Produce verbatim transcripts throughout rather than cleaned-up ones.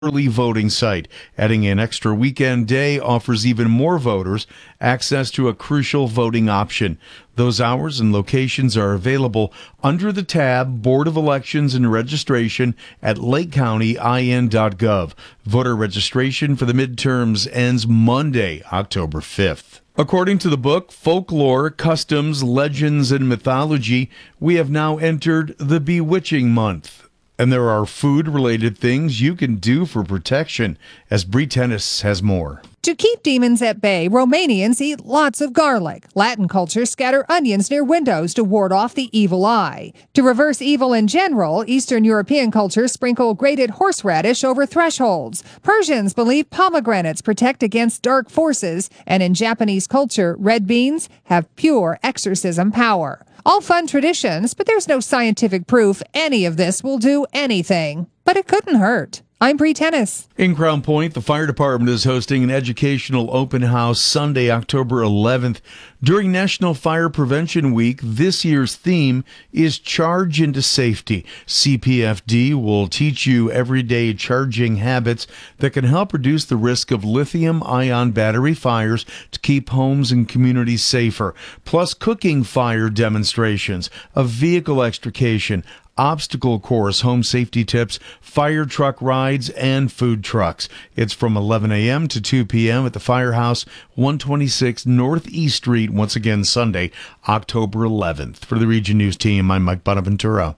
early voting site. Adding an extra weekend day offers even more voters access to a crucial voting option. Those hours and locations are available under the tab Board of Elections and Registration at lake county I N dot gov. Voter registration for the midterms ends Monday, October fifth. According to the book Folklore, Customs, Legends, and Mythology, we have now entered the Bewitching Month. And there are food-related things you can do for protection, as Bree Tennis has more. To keep demons at bay, Romanians eat lots of garlic. Latin culture scatter onions near windows to ward off the evil eye. To reverse evil in general, Eastern European cultures sprinkle grated horseradish over thresholds. Persians believe pomegranates protect against dark forces, and in Japanese culture, red beans have pure exorcism power. All fun traditions, but there's no scientific proof any of this will do anything. But it couldn't hurt. I'm Bree Tennis. In Crown Point, the fire department is hosting an educational open house Sunday, October eleventh. During National Fire Prevention Week, this year's theme is Charge into Safety. C P F D will teach you everyday charging habits that can help reduce the risk of lithium-ion battery fires to keep homes and communities safer, plus cooking fire demonstrations, a vehicle extrication, obstacle course, home safety tips, fire truck rides, and food trucks. It's from eleven a.m. to two p.m. at the Firehouse, one twenty-six Northeast Street, once again Sunday, October eleventh. For the Region News team, I'm Mike Bonaventura.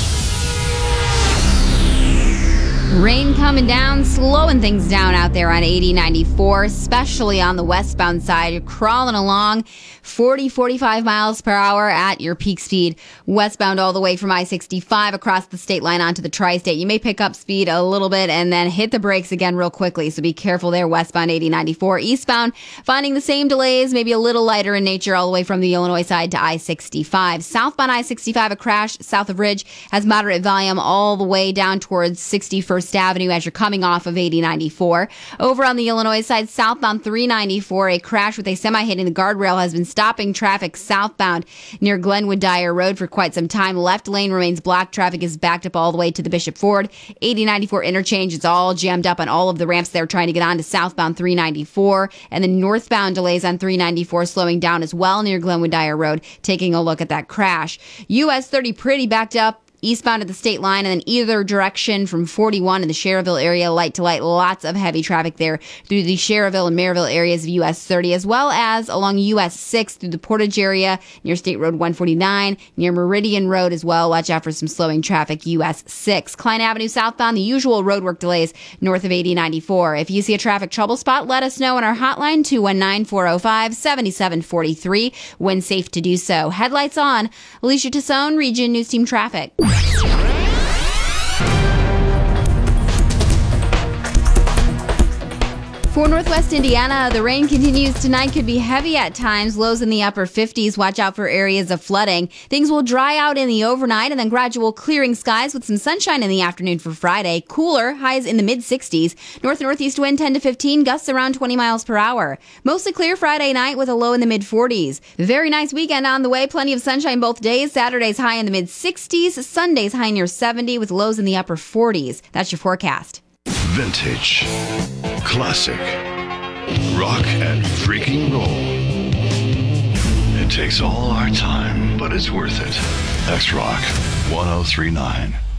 Rain coming down, slowing things down out there on eighty ninety-four, especially on the westbound side. You're crawling along forty, forty-five miles per hour at your peak speed, westbound all the way from I sixty-five across the state line onto the tri-state. You may pick up speed a little bit and then hit the brakes again real quickly, so be careful there, westbound eighty ninety-four. Eastbound, finding the same delays, maybe a little lighter in nature all the way from the Illinois side to I sixty-five. Southbound I sixty-five, a crash south of Ridge has moderate volume all the way down towards sixty-first Avenue as you're coming off of eighty ninety-four. Over on the Illinois side, southbound three ninety-four, a crash with a semi hitting the guardrail has been stopping traffic southbound near Glenwood Dyer Road for quite some time. Left lane remains blocked. Traffic is backed up all the way to the Bishop Ford. eighty ninety-four interchange, it's all jammed up on all of the ramps there trying to get on to southbound three ninety-four. And then northbound delays on three ninety-four slowing down as well near Glenwood Dyer Road. Taking a look at that crash. U S thirty pretty backed up eastbound at the state line, and then either direction from forty-one in the Cherville area, light to light, lots of heavy traffic there through the Cherville and Maryville areas of U S thirty, as well as along U S six through the Portage area near State Road one forty-nine, near Meridian Road as well. Watch out for some slowing traffic, U S six. Klein Avenue southbound, the usual roadwork delays north of eighty ninety-four. If you see a traffic trouble spot, let us know on our hotline, two one nine, four oh five, seven seven four three, when safe to do so. Headlights on. Alicia Tassone, Region News Team Traffic. For Northwest Indiana, the rain continues tonight. Could be heavy at times, lows in the upper fifties. Watch out for areas of flooding. Things will dry out in the overnight and then gradual clearing skies with some sunshine in the afternoon for Friday. Cooler, highs in the mid-sixties. North-northeast wind ten to fifteen, gusts around twenty miles per hour. Mostly clear Friday night with a low in the mid-forties. Very nice weekend on the way. Plenty of sunshine both days. Saturday's high in the mid-sixties. Sunday's high near seventy with lows in the upper forties. That's your forecast. Vintage, classic, rock and freaking roll. It takes all our time, but it's worth it. X-Rock one oh three point nine.